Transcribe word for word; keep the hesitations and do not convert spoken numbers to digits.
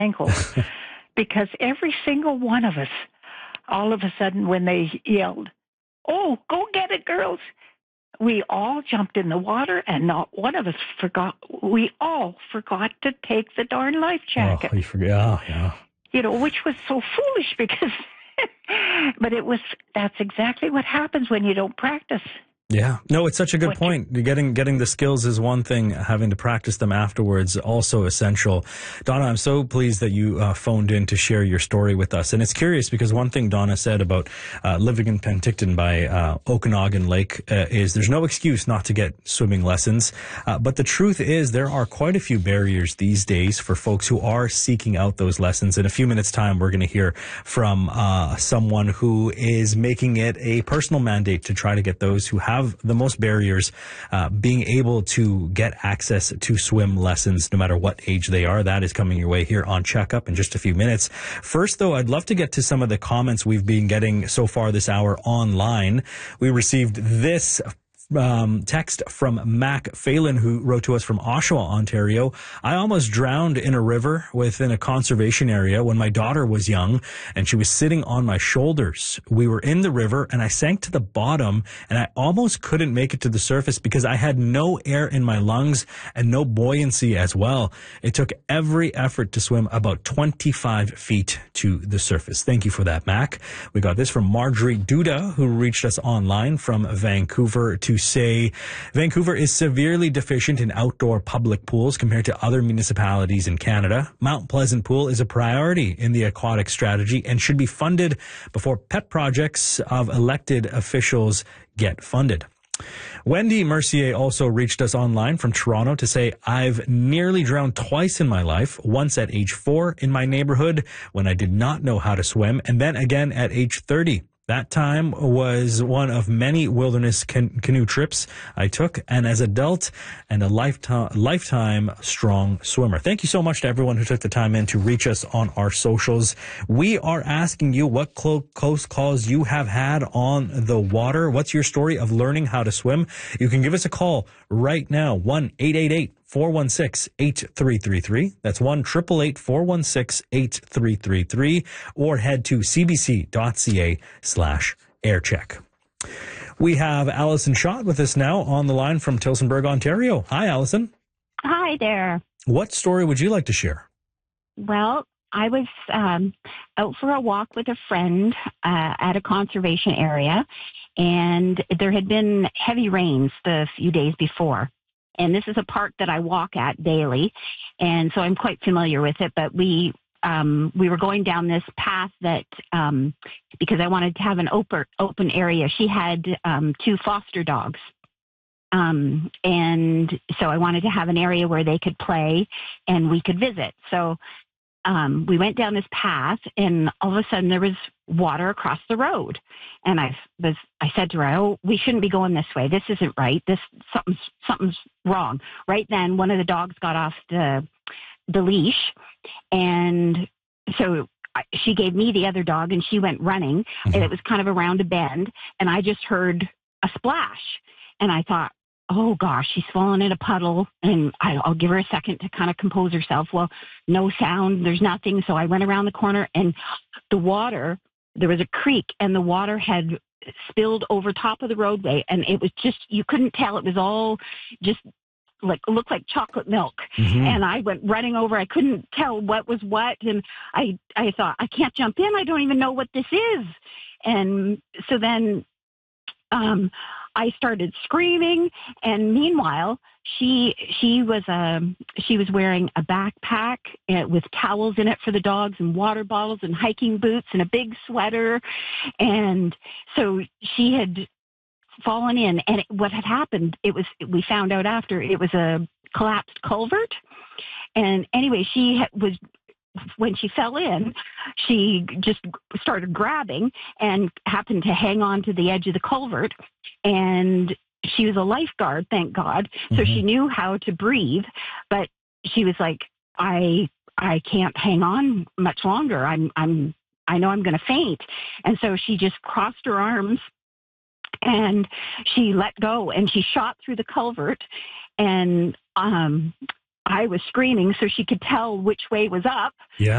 ankles because every single one of us, all of a sudden when they yelled, "Oh, go get it, girls," we all jumped in the water, and not one of us forgot. We all forgot to take the darn life jacket. Oh, you forget. Yeah, yeah. You know, which was so foolish because, but it was, that's exactly what happens when you don't practice. Yeah. No, it's such a good What point. Getting getting the skills is one thing. Having to practice them afterwards also essential. Donna, I'm so pleased that you uh, phoned in to share your story with us. And it's curious because one thing Donna said about uh, living in Penticton by uh, Okanagan Lake uh, is there's no excuse not to get swimming lessons. Uh, but the truth is there are quite a few barriers these days for folks who are seeking out those lessons. In a few minutes' time, we're going to hear from uh, someone who is making it a personal mandate to try to get those who have the most barriers, uh, being able to get access to swim lessons no matter what age they are. That is coming your way here on Checkup in just a few minutes. First, though, I'd love to get to some of the comments we've been getting so far this hour online. We received this Um, text from Mac Phelan, who wrote to us from Oshawa, Ontario. "I almost drowned in a river within a conservation area when my daughter was young and she was sitting on my shoulders. We were in the river and I sank to the bottom and I almost couldn't make it to the surface because I had no air in my lungs and no buoyancy as well. It took every effort to swim about twenty-five feet to the surface." Thank you for that, Mac. We got this from Marjorie Duda, who reached us online from Vancouver to say Vancouver is severely deficient in outdoor public pools compared to other municipalities in Canada. Mount Pleasant Pool is a priority in the aquatic strategy and should be funded before pet projects of elected officials get funded. Wendy Mercier also reached us online from Toronto to say, "I've nearly drowned twice in my life, once at age four in my neighborhood when I did not know how to swim, and then again at age thirty. That time was one of many wilderness can- canoe trips I took, and as an adult and a lifetime, lifetime strong swimmer." Thank you so much to everyone who took the time in to reach us on our socials. We are asking you what clo- close calls you have had on the water. What's your story of learning how to swim? You can give us a call right now, one eight eight eight four one six eight three three three. That's one eight eight eight four one six eight three three three, or head to cbc.ca slash aircheck. We have Allison Schott with us now on the line from Tillsonburg, Ontario. Hi, Allison. Hi there. What story would you like to share? Well, I was um, out for a walk with a friend uh, at a conservation area, and there had been heavy rains the few days before. And this is a park that I walk at daily, and so I'm quite familiar with it. But we um, we were going down this path that um, because I wanted to have an open open area. She had um, two foster dogs, um, and so I wanted to have an area where they could play and we could visit. So um, we went down this path, and all of a sudden there was water across the road. And I was, I said to her, "Oh, we shouldn't be going this way. This isn't right. This, something's, something's wrong." Right then, one of the dogs got off the, the leash. And so I, she gave me the other dog and she went running, mm-hmm. and it was kind of around a bend, and I just heard a splash. And I thought, "Oh gosh, she's fallen in a puddle, and I, I'll give her a second to kind of compose herself." Well, no sound, there's nothing. So I went around the corner, and the water, there was a creek, and the water had spilled over top of the roadway, and it was just, you couldn't tell. It was all just like, looked like chocolate milk. Mm-hmm. And I went running over. I couldn't tell what was what. And I, I thought, I can't jump in. I don't even know what this is. And so then, um, I started screaming, and meanwhile, she she was um she was wearing a backpack with towels in it for the dogs, and water bottles, and hiking boots, and a big sweater, and so she had fallen in. And it, what had happened? It was we found out after it was a collapsed culvert, and anyway, she had, was. When she fell in, she just started grabbing and happened to hang on to the edge of the culvert. And she was a lifeguard, thank God. So mm-hmm. she knew how to breathe, but she was like, I, I can't hang on much longer. I'm, I'm, I know I'm going to faint. And so she just crossed her arms and she let go, and she shot through the culvert, and, um, I was screaming so she could tell which way was up. Yeah.